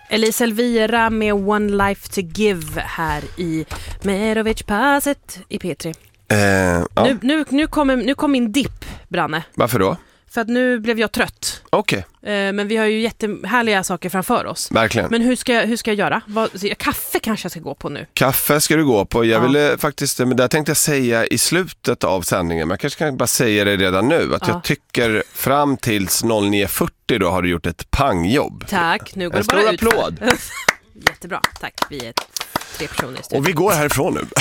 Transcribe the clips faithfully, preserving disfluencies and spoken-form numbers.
Elisa Elvira med One Life to Give här i Merovic-passet i P tre. Eh, ja. Nu, nu, nu, kommer, nu kom min dipp, Branne. Varför då? För att nu blev jag trött. Okej. Okay. Eh, men vi har ju jättehärliga saker framför oss. Verkligen. Men hur ska, hur ska jag göra? Vad, kaffe kanske jag ska gå på nu. Kaffe ska du gå på. Jag ja. ville faktiskt, men det tänkte jag säga i slutet av sändningen. Men jag kanske kan bara säga det redan nu. Att ja. jag tycker fram tills nio fyrtio då har du gjort ett pangjobb. Tack, nu går en det bara stor ut. applåd. Jättebra, tack. Vi är tre personer i studion. Och vi går härifrån nu.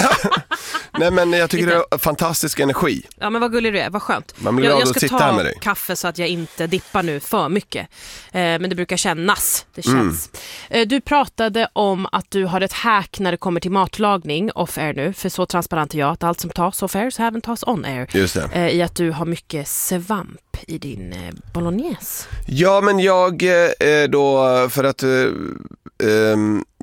Nej, men jag tycker det är fantastisk energi. Ja, men vad gullig du är, vad skönt. Man blir jag, glad jag att ska sitta ta här med dig. kaffe så att jag inte dippar nu för mycket. Eh, men det brukar kännas. Det känns. Mm. Eh, du pratade om att du har ett hack när det kommer till matlagning off-air nu. För så transparent är jag att allt som tas off-air så även tas on-air. Just det. Eh, I att du har mycket svamp i din eh, bolognese. Ja, men jag eh, då för att... Eh, eh,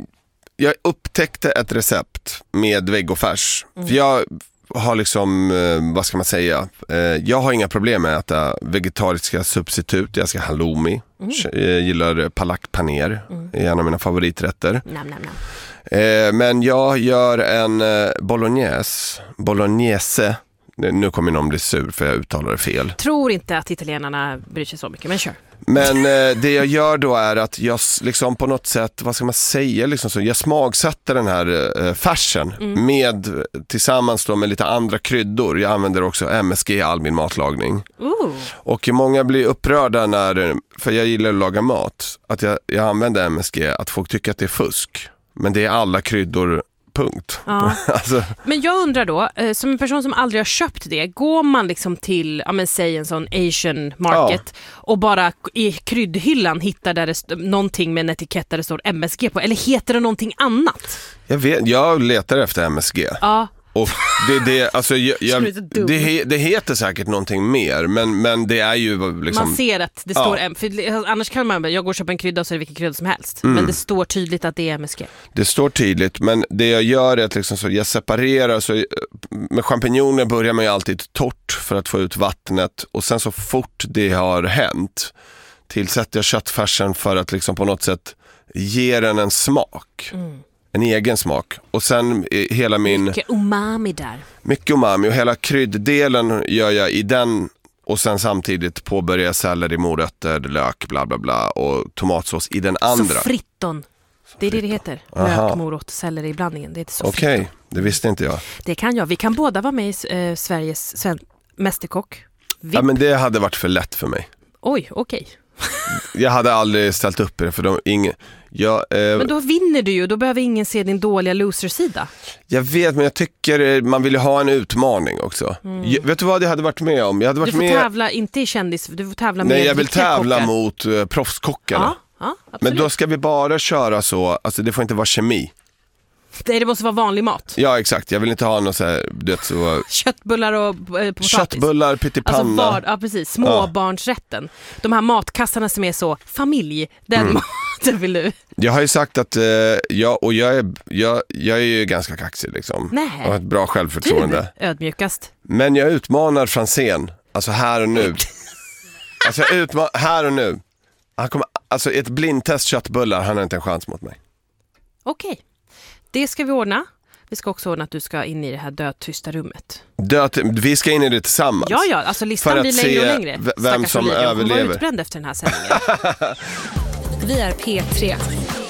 jag upptäckte ett recept med vegofärs. Mm. För jag har liksom, eh, vad ska man säga, eh, jag har inga problem med att äta vegetariska substitut. Jag ska halloumi, mm. jag gillar palak paner, mm. är en av mina favoriträtter. Nam, nam, nam. Eh, men jag gör en eh, bolognese, bolognese. Nu kommer någon bli sur för jag uttalar det fel. Tror inte att italienarna bryr sig så mycket, men kör. Men eh, det jag gör då är att jag liksom på något sätt, vad ska man säga, liksom så, jag smagsätter den här eh, färsen mm. med, tillsammans då med lite andra kryddor. Jag använder också M S G i all min matlagning. Ooh. Och många blir upprörda när, för jag gillar att laga mat, att jag, jag använder M S G, att folk tycker att det är fusk. Men det är alla kryddor. Punkt. Ja. alltså. Men jag undrar då, eh, som en person som aldrig har köpt det, går man liksom till, ja men säg en sån Asian market ja. och bara i kryddhyllan hittar där det st- någonting med en etikett där det står M S G på, eller heter det någonting annat? Jag vet, jag letar efter M S G. Ja. Och det, det, alltså, jag, jag, det, det heter säkert någonting mer, men, men det är ju liksom... Man ser att det står ja. M, för annars kan man, jag går och köper en krydda och så är det vilken krydda som helst. Mm. Men det står tydligt att det är M S G. Det står tydligt, men det jag gör är att liksom så, jag separerar, så med champinjoner börjar man ju alltid torrt för att få ut vattnet, och sen så fort det har hänt tillsätter jag köttfärsen för att liksom på något sätt ge den en smak. Mm. En egen smak. Och sen hela min... Mycket umami där. Mycket umami. Och hela krydddelen gör jag i den. Och sen samtidigt påbörjar selleri, morötter, lök, bla bla bla. Och tomatsås i den andra. Så fritton. Det är det det heter. Aha. Lök, morot, selleri i blandningen. Det heter så. Okej, okay. Det visste inte jag. Det kan jag. Vi kan båda vara med i eh, Sveriges sven- mästerkock. Ja, men det hade varit för lätt för mig. Oj, okej. Okay. Jag hade aldrig ställt upp i det, för de, ingen, jag, eh, men då vinner du ju, då behöver ingen se din dåliga loser-sida. Jag vet, men jag tycker man vill ju ha en utmaning också. Mm. Jag, vet du vad jag hade varit med om? Jag hade varit du får med... tävla, inte i kändis, du får tävla med. Nej, jag vill tävla kockar. mot uh, proffskockarna. Ja, ja, men då ska vi bara köra så, alltså det får inte vara kemi. Nej, det måste vara vanlig mat. Ja, exakt. Jag vill inte ha något så här, du vet, så... Köttbullar och eh, potatis. Köttbullar, pyttipanna. Alltså var, ja, precis. Småbarnsrätten. Ja. De här matkassarna som är så familj, den mm. maten vill du. Jag har ju sagt att eh, jag, och jag är, jag, jag är ju ganska kaxig liksom. Nej. Och har ett bra självförtroende. Du, ödmjukast. Men jag utmanar Franzén, alltså här och nu. Alltså jag utmanar, här och nu. Han kommer, alltså ett blindtest köttbullar, han har inte en chans mot mig. Okej. Okay. Det ska vi ordna. Vi ska också ordna att du ska in i det här dödtysta rummet. Död, vi ska in i det tillsammans. Ja, ja. Alltså listan blir längre och längre. V- vem som överlever. Hon var utbränd efter den här sändningen. Vi är P tre.